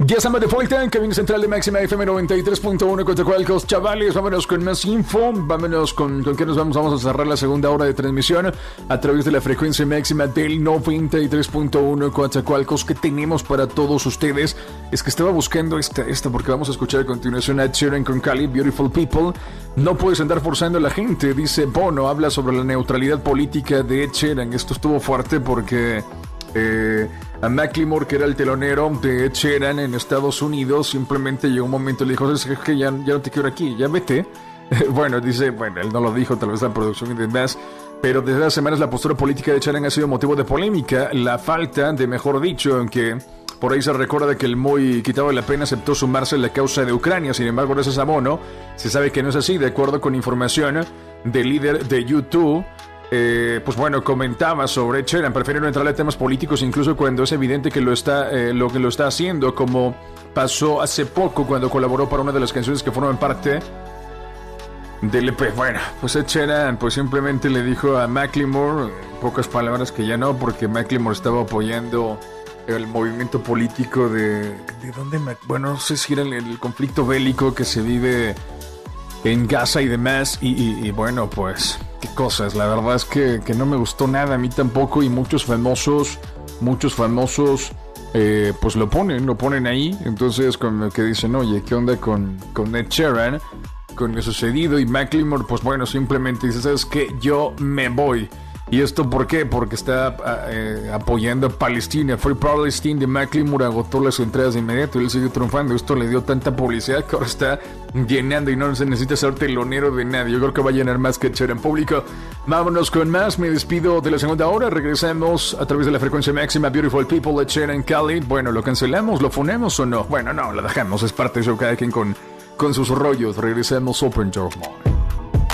Ya estamos de vuelta en cabina central de Máxima FM 93.1 Coatzacoalcos. Chavales, vámonos con más info. Vámonos con qué nos vamos. Vamos a cerrar la segunda hora de transmisión a través de la frecuencia máxima del 93.1 Coatzacoalcos que tenemos para todos ustedes. Es que estaba buscando esta porque vamos a escuchar a continuación a Ed Sheeran con Kali, Beautiful People. No puedes andar forzando a la gente, dice Bono. Habla sobre la neutralidad política de Ed Sheeran. Esto estuvo fuerte porque a Macklemore, que era el telonero de Ed Sheeran en Estados Unidos, simplemente llegó un momento y le dijo: es que ya no te quiero aquí, ya vete. Bueno, él no lo dijo, tal vez la producción y demás, pero desde las semanas la postura política de Sheeran ha sido motivo de polémica. La falta de, mejor dicho, aunque por ahí se recuerda que el muy quitado de la pena aceptó sumarse a la causa de Ucrania. Sin embargo, gracias a Bono, se sabe que no es así. De acuerdo con información del líder de YouTube, pues bueno, comentaba sobre Ed Sheeran, prefiere no entrar a temas políticos incluso cuando es evidente que lo que está haciendo, como pasó hace poco cuando colaboró para una de las canciones que forman parte del EP. Bueno, pues Ed Sheeran pues simplemente le dijo a Macklemore, en pocas palabras, que ya no, porque Macklemore estaba apoyando el movimiento político de dónde, bueno, no sé si era el conflicto bélico que se vive en Gaza y demás, y bueno, pues qué cosas. La verdad es que no me gustó nada, a mí tampoco, y muchos famosos pues lo ponen ahí. Entonces como que dicen: oye, ¿qué onda con Ed Sheeran, con lo sucedido? Y Macklemore pues bueno, simplemente dice: ¿sabes qué? Yo me voy. ¿Y esto por qué? Porque está apoyando a Palestina. Free Palestine de Macklemore agotó las entradas de inmediato y él sigue triunfando. Esto le dio tanta publicidad que ahora está llenando y no se necesita ser telonero de nadie. Yo creo que va a llenar más que Sheeran en público. Vámonos con más. Me despido de la segunda hora. Regresamos a través de la frecuencia máxima. Beautiful People de Sheeran Kali. Bueno, ¿lo cancelamos? ¿Lo fonemos o no? Bueno, no, lo dejamos. Es parte de eso, cada quien con sus rollos. Regresamos. Open Your Mind.